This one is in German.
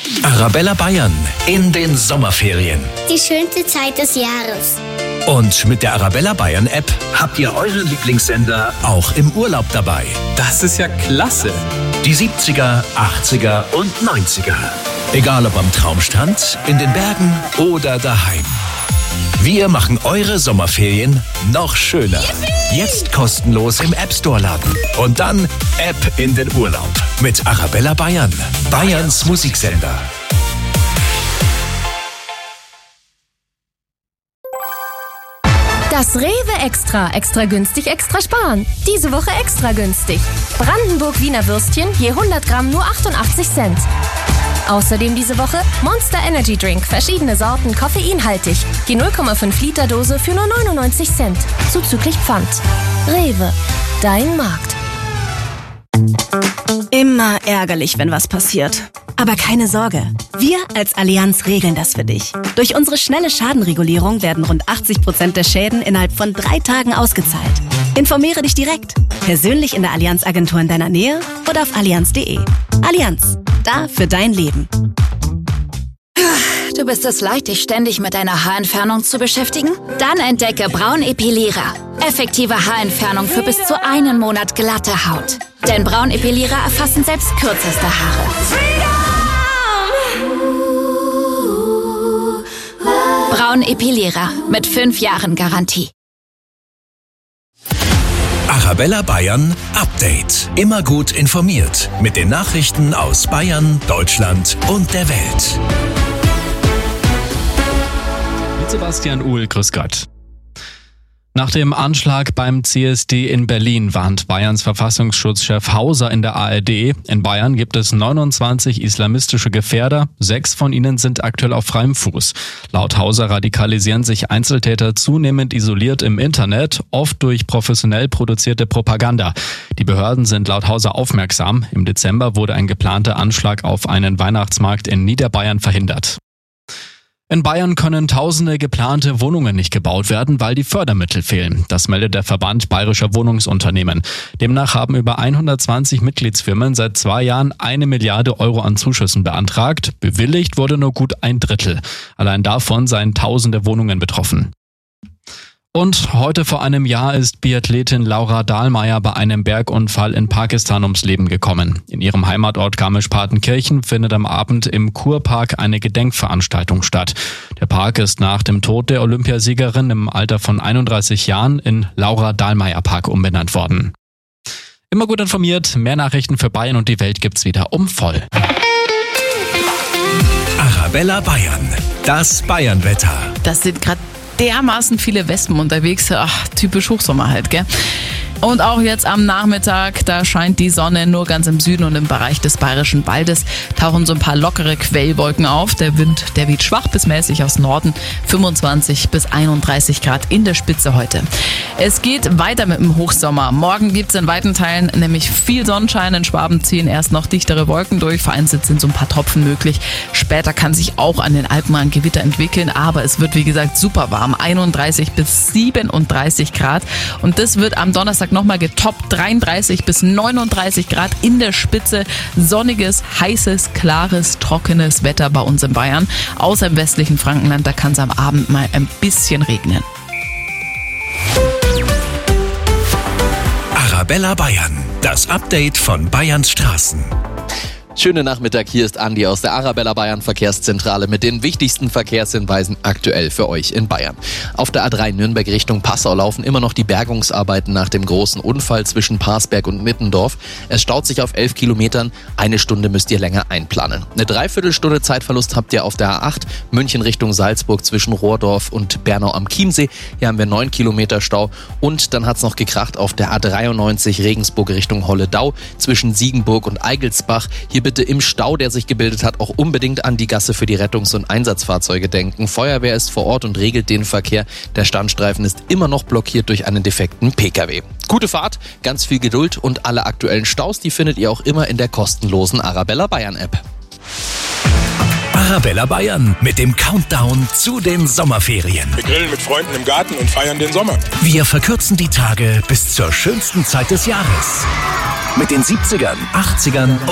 Arabella Bayern in den Sommerferien. Die schönste Zeit des Jahres. Und mit der Arabella Bayern App habt ihr eure Lieblingssender auch im Urlaub dabei. Das ist ja klasse. Die 70er, 80er und 90er. Egal ob am Traumstrand, in den Bergen oder daheim. Wir machen eure Sommerferien noch schöner. Jetzt kostenlos im App Store laden. Und dann App in den Urlaub. Mit Arabella Bayern. Bayerns Musiksender. Das Rewe Extra günstig, extra sparen. Diese Woche extra günstig. Brandenburg Wiener Würstchen je 100 Gramm nur 88 Cent. Außerdem diese Woche Monster Energy Drink, verschiedene Sorten, koffeinhaltig. Die 0,5 Liter Dose für nur 99 Cent. Zuzüglich Pfand. Rewe, dein Markt. Immer ärgerlich, wenn was passiert. Aber keine Sorge, wir als Allianz regeln das für dich. Durch unsere schnelle Schadenregulierung werden rund 80% der Schäden innerhalb von 3 Tagen ausgezahlt. Informiere dich direkt, persönlich in der Allianz-Agentur in deiner Nähe oder auf allianz.de. Allianz, da für dein Leben. Du bist es leid, dich ständig mit deiner Haarentfernung zu beschäftigen? Dann entdecke Braunepilierer. Effektive Haarentfernung für bis zu 1 Monat glatte Haut. Denn Braunepilierer erfassen selbst kürzeste Haare. Braunepilierer mit 5 Jahren Garantie. Arabella Bayern Update. Immer gut informiert mit den Nachrichten aus Bayern, Deutschland und der Welt. Mit Sebastian Uhl, grüß Gott. Nach dem Anschlag beim CSD in Berlin warnt Bayerns Verfassungsschutzchef Hauser in der ARD. In Bayern gibt es 29 islamistische Gefährder. 6 von ihnen sind aktuell auf freiem Fuß. Laut Hauser radikalisieren sich Einzeltäter zunehmend isoliert im Internet, oft durch professionell produzierte Propaganda. Die Behörden sind laut Hauser aufmerksam. Im Dezember wurde ein geplanter Anschlag auf einen Weihnachtsmarkt in Niederbayern verhindert. In Bayern können tausende geplante Wohnungen nicht gebaut werden, weil die Fördermittel fehlen. Das meldet der Verband Bayerischer Wohnungsunternehmen. Demnach haben über 120 Mitgliedsfirmen seit 2 Jahren 1 Milliarde Euro an Zuschüssen beantragt. Bewilligt wurde nur gut 1/3. Allein davon seien tausende Wohnungen betroffen. Und heute vor einem Jahr ist Biathletin Laura Dahlmeier bei einem Bergunfall in Pakistan ums Leben gekommen. In ihrem Heimatort Garmisch-Partenkirchen findet am Abend im Kurpark eine Gedenkveranstaltung statt. Der Park ist nach dem Tod der Olympiasiegerin im Alter von 31 Jahren in Laura Dahlmeier Park umbenannt worden. Immer gut informiert, mehr Nachrichten für Bayern und die Welt gibt's wieder um voll. Arabella Bayern, das Bayernwetter. Das sind gerade dermaßen viele Wespen unterwegs. Ach, typisch Hochsommer halt, gell? Und auch jetzt am Nachmittag, da scheint die Sonne nur ganz im Süden und im Bereich des Bayerischen Waldes tauchen so ein paar lockere Quellwolken auf. Der Wind, der weht schwach bis mäßig aus Norden, 25 bis 31 Grad in der Spitze heute. Es geht weiter mit dem Hochsommer. Morgen gibt's in weiten Teilen nämlich viel Sonnenschein. In Schwaben ziehen erst noch dichtere Wolken durch. Vereinzelt sind so ein paar Tropfen möglich. Später kann sich auch an den Alpen ein Gewitter entwickeln. Aber es wird, wie gesagt, super warm. 31 bis 37 Grad. Und das wird am Donnerstag nochmal getoppt. 33 bis 39 Grad in der Spitze. Sonniges, heißes, klares, trockenes Wetter bei uns in Bayern. Außer im westlichen Frankenland, da kann es am Abend mal ein bisschen regnen. Arabella Bayern, das Update von Bayerns Straßen. Schönen Nachmittag, hier ist Andi aus der Arabella Bayern Verkehrszentrale mit den wichtigsten Verkehrshinweisen aktuell für euch in Bayern. Auf der A3 Nürnberg Richtung Passau laufen immer noch die Bergungsarbeiten nach dem großen Unfall zwischen Parsberg und Mittendorf. Es staut sich auf 11 Kilometern, 1 Stunde müsst ihr länger einplanen. Eine Dreiviertelstunde Zeitverlust habt ihr auf der A8 München Richtung Salzburg zwischen Rohrdorf und Bernau am Chiemsee. Hier haben wir 9 Kilometer Stau und dann hat's noch gekracht auf der A93 Regensburg Richtung Holledau zwischen Siegenburg und Eigelsbach. Hier bitte im Stau, der sich gebildet hat, auch unbedingt an die Gasse für die Rettungs- und Einsatzfahrzeuge denken. Feuerwehr ist vor Ort und regelt den Verkehr. Der Standstreifen ist immer noch blockiert durch einen defekten Pkw. Gute Fahrt, ganz viel Geduld und alle aktuellen Staus, die findet ihr auch immer in der kostenlosen Arabella Bayern App. Arabella Bayern mit dem Countdown zu den Sommerferien. Wir grillen mit Freunden im Garten und feiern den Sommer. Wir verkürzen die Tage bis zur schönsten Zeit des Jahres. Mit den 70ern, 80ern